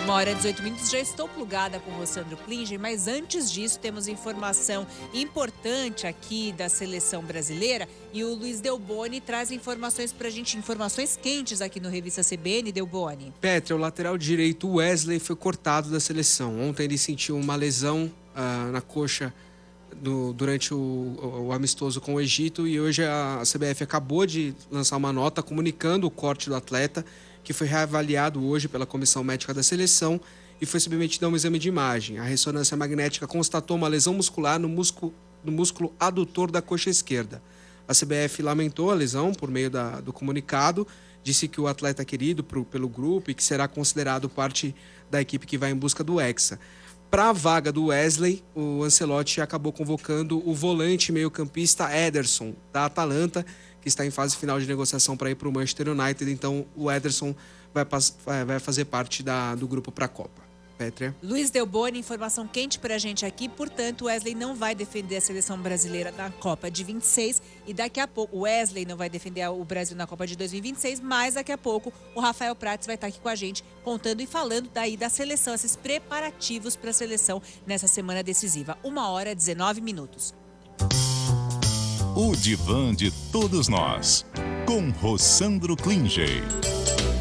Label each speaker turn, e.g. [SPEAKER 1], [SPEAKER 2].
[SPEAKER 1] 1h18, já estou plugada com o Rossandro Klinger, mas antes disso temos informação importante aqui da seleção brasileira e o Luiz Delboni traz informações pra gente, informações quentes aqui no Revista CBN. Delboni.
[SPEAKER 2] Petra, o lateral direito Wesley foi cortado da seleção. Ontem ele sentiu uma lesão na coxa durante o amistoso com o Egito e hoje a CBF acabou de lançar uma nota comunicando o corte do atleta, que foi reavaliado hoje pela comissão médica da seleção e foi submetido a um exame de imagem. A ressonância magnética constatou uma lesão muscular no músculo adutor da coxa esquerda. A CBF lamentou a lesão por meio do comunicado, disse que o atleta é querido pelo grupo e que será considerado parte da equipe que vai em busca do Hexa. Para a vaga do Wesley, o Ancelotti acabou convocando o volante meio-campista Ederson, da Atalanta, que está em fase final de negociação para ir para o Manchester United. Então, o Ederson vai fazer parte do grupo para a Copa. Pétria.
[SPEAKER 1] Luiz Delboni, informação quente para a gente aqui. Portanto, o Wesley não vai defender a seleção brasileira na Copa de 26 e daqui a pouco o Wesley não vai defender o Brasil na Copa de 2026, mas daqui a pouco o Rafael Prates vai estar aqui com a gente contando e falando daí da seleção, esses preparativos para a seleção nessa semana decisiva. 1h19.
[SPEAKER 3] O Divã de Todos Nós, com Rossandro Klinger.